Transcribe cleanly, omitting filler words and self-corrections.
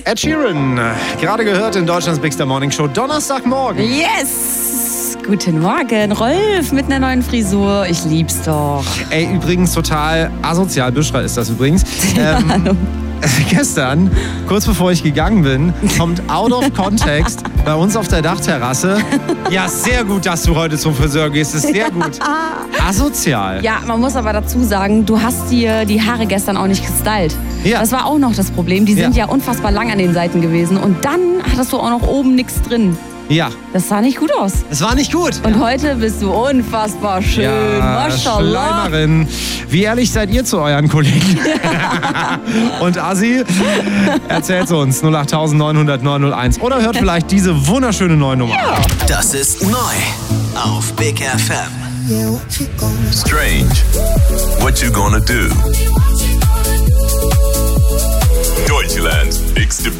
Ed Sheeran, gerade gehört in Deutschlands Big Star Morning Show, Donnerstagmorgen. Yes! Guten Morgen, Rolf mit einer neuen Frisur. Ich lieb's doch. Ey, übrigens total asozial. Büschra ist das übrigens. Gestern, kurz bevor ich gegangen bin, kommt out of context bei uns auf der Dachterrasse. Ja, sehr gut, dass du heute zum Friseur gehst. Ist sehr gut. Asozial. Ja, man muss aber dazu sagen, du hast dir die Haare gestern auch nicht gestylt. Ja. Das war auch noch das Problem. Die sind ja unfassbar lang an den Seiten gewesen. Und dann hattest du auch noch oben nichts drin. Ja. Das sah nicht gut aus. Es war nicht gut. Und heute bist du unfassbar schön. Ja, Maschallah. Schleimerin. Wie ehrlich seid ihr zu euren Kollegen? Und Assi, erzählt's uns 08900 901 oder hört vielleicht diese wunderschöne neue Nummer. Ja. Das ist neu auf Big FM. Strange. What you gonna do? Deutschlands nächste